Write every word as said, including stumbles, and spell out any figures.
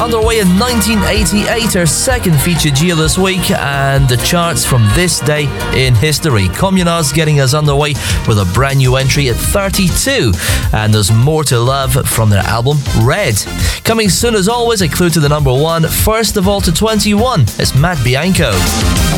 underway in nineteen eighty-eight, our second featured year this week, and the charts from this day in history. Communards getting us underway with a brand new entry at thirty-two, and there's more to love from their album Red. Coming soon as always, a clue to the number one. First of all to twenty-one, it's Matt Bianco.